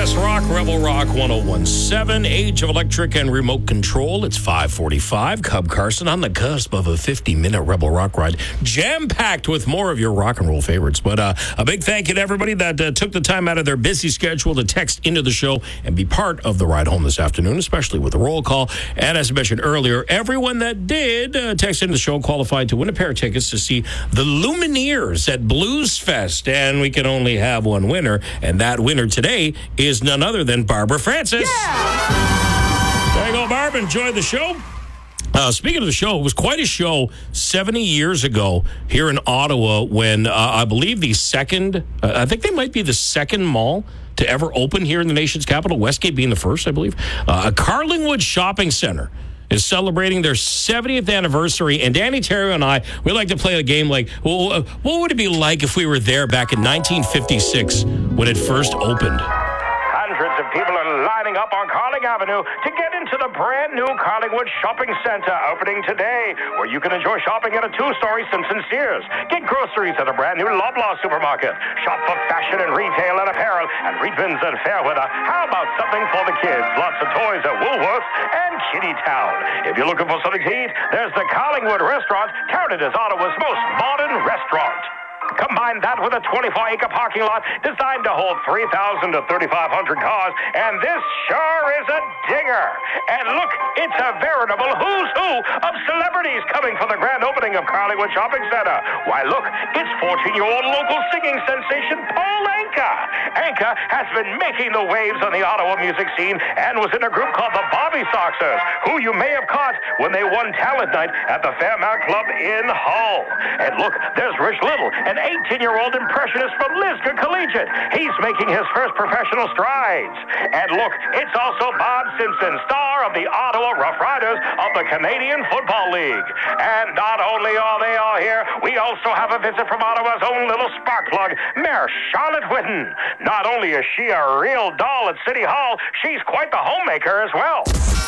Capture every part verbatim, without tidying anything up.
Yes, Rock, Rebel Rock one oh one point seven, Age of Electric and Remote Control. It's five forty-five. Cub Carson on the cusp of a fifty-minute Rebel Rock ride, jam-packed with more of your rock and roll favorites. But uh, a big thank you to everybody that uh, took the time out of their busy schedule to text into the show and be part of the ride home this afternoon, especially with the roll call. And as I mentioned earlier, everyone that did uh, text into the show qualified to win a pair of tickets to see the Lumineers at Blues Fest. And we can only have one winner, and that winner today is none other than Barbara Francis. Yeah! There you go, Barb. Enjoy the show. Uh, speaking of the show, it was quite a show seventy years ago here in Ottawa when uh, I believe the second, uh, I think they might be the second mall to ever open here in the nation's capital, Westgate being the first, I believe. Uh, a Carlingwood Shopping Center is celebrating their seventieth anniversary. And Danny Terrio and I, we like to play a game like, well, what would it be like if we were there back in nineteen fifty-six when it first opened? Hundreds of people are lining up on Carling Avenue to get into the brand new Carlingwood Shopping Center opening today, where you can enjoy shopping at a two-story Simpson Sears, get groceries at a brand new Loblaw supermarket, shop for fashion and retail and apparel, and Reedman's and Fairweather. How about something for the kids? Lots of toys at Woolworths and Kittytown. If you're looking for something to eat, there's the Carlingwood Restaurant, touted as Ottawa's most modern restaurant. Combine that with a twenty-four acre parking lot designed to hold three thousand to thirty-five hundred cars, and this sure is a dinger. And look, it's a veritable who's who of celebrities coming for the grand opening of Carlingwood Shopping Center. Why, look, it's fourteen-year-old local singing sensation Paul Anka. Anka has been making the waves on the Ottawa music scene and was in a group called the Bobby Soxers, who you may have caught when they won Talent Night at the Fairmount Club in Hull. And look, there's Rich Little, an eighteen-year-old impressionist from Lisgar Collegiate. He's making his first professional strides. And look, it's also Bob Simpson, star of the Ottawa Rough Riders of the Canadian Football League. And not only are they all here, we also have a visit from Ottawa's own little spark plug, Mayor Charlotte Whitten. Not only is she a real doll at City Hall, she's quite the homemaker as well.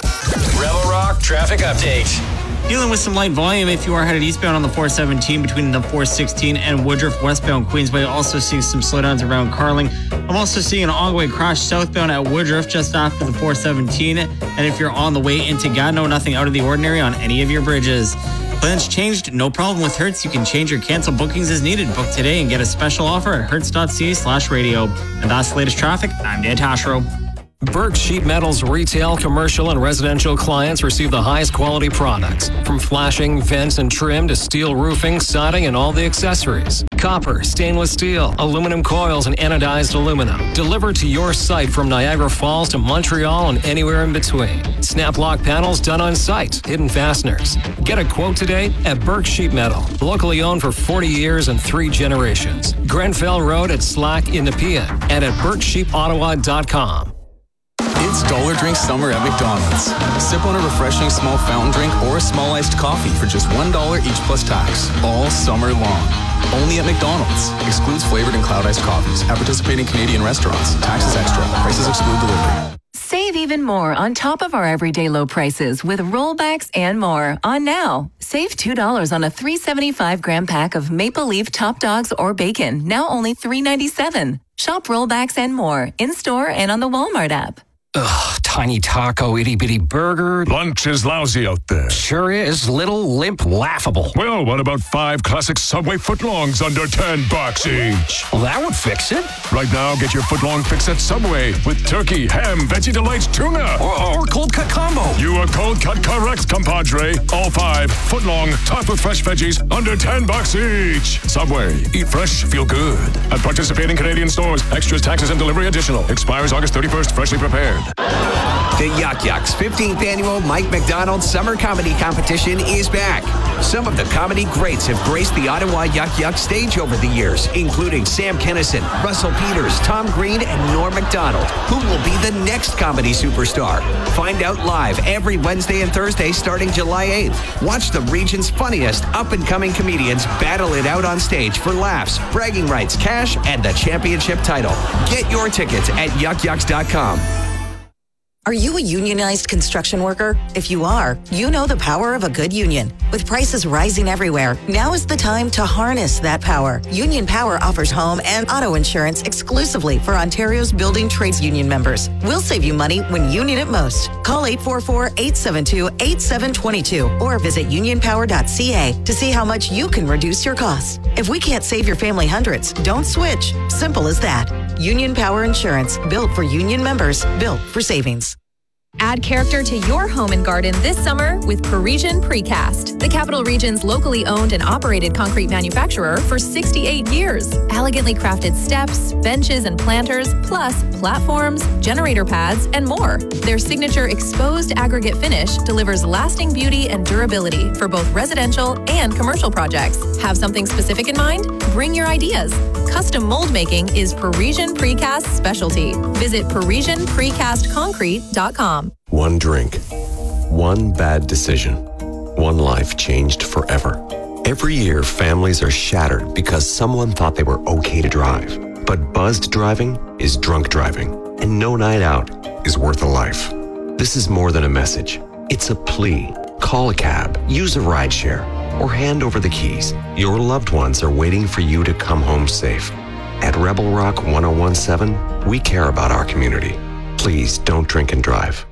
Rebel Rock Traffic Update. Dealing with some light volume if you are headed eastbound on the four seventeen between the four sixteen and Woodruff, westbound Queensway. Also seeing some slowdowns around Carling. I'm also seeing an ongoing crash southbound at Woodruff just after the four seventeen. And if you're on the way into Gatineau, nothing out of the ordinary on any of your bridges. Plans changed? No problem with Hertz. You can change or cancel bookings as needed. Book today and get a special offer at hertz.ca slash radio. And that's the latest traffic. I'm Dan Tashro. Burke Sheet Metal's retail, commercial, and residential clients receive the highest quality products, from flashing, vents, and trim to steel roofing, siding, and all the accessories. Copper, stainless steel, aluminum coils, and anodized aluminum. Delivered to your site from Niagara Falls to Montreal and anywhere in between. Snap lock panels done on site. Hidden fasteners. Get a quote today at Burke Sheet Metal. Locally owned for forty years and three generations. Grenfell Road at Slack in Nepean and at burke sheep ottawa dot com. It's Dollar Drink Summer at McDonald's. Sip on a refreshing small fountain drink or a small iced coffee for just one dollar each plus tax, all summer long. Only at McDonald's. Excludes flavored and cloud iced coffees at participating Canadian restaurants. Taxes extra. Prices exclude delivery. Save even more on top of our everyday low prices with rollbacks and more on now. Save two dollars on a three seventy-five gram pack of Maple Leaf Top Dogs or bacon, now only three ninety-seven. Shop rollbacks and more in-store and on the Walmart app. Ugh, tiny taco, itty-bitty burger. Lunch is lousy out there. Sure is. Little, limp, laughable. Well, what about five classic Subway footlongs under ten bucks each? Well, that would fix it. Right now, get your footlong fix at Subway with turkey, ham, Veggie Delights, tuna. Or, or cold cut combo. You are cold cut correct, compadre. All five footlong, topped with fresh veggies, under ten bucks each. Subway. Eat fresh, feel good. At participating Canadian stores. Extras, taxes, and delivery additional. Expires August thirty-first. Freshly prepared. The Yuck Yucks fifteenth Annual Mike McDonald Summer Comedy Competition is back. Some of the comedy greats have graced the Ottawa Yuck Yuck stage over the years, including Sam Kinison, Russell Peters, Tom Green, and Norm MacDonald, who will be the next comedy superstar. Find out live every Wednesday and Thursday starting July eighth. Watch the region's funniest up-and-coming comedians battle it out on stage for laughs, bragging rights, cash, and the championship title. Get your tickets at yuck yucks dot com. Are you a unionized construction worker? If you are, you know the power of a good union. With prices rising everywhere, now is the time to harness that power. Union Power offers home and auto insurance exclusively for Ontario's building trades union members. We'll save you money when you need it most. Call eight four four, eight seven two, eight seven two two or visit union power dot c a to see how much you can reduce your costs. If we can't save your family hundreds, don't switch. Simple as that. Union Power Insurance, built for union members, built for savings. Add character to your home and garden this summer with Parisian Precast, the Capital Region's locally owned and operated concrete manufacturer for sixty-eight years. Elegantly crafted steps, benches, and planters, plus platforms, generator pads, and more. Their signature exposed aggregate finish delivers lasting beauty and durability for both residential and commercial projects. Have something specific in mind? Bring your ideas. Custom mold making is Parisian Precast's specialty. Visit Parisian Precast Concrete dot com. One drink, one bad decision, one life changed forever. Every year, families are shattered because someone thought they were okay to drive. But buzzed driving is drunk driving, and no night out is worth a life. This is more than a message. It's a plea. Call a cab, use a rideshare, or hand over the keys. Your loved ones are waiting for you to come home safe. At Rebel Rock ten seventeen, we care about our community. Please don't drink and drive.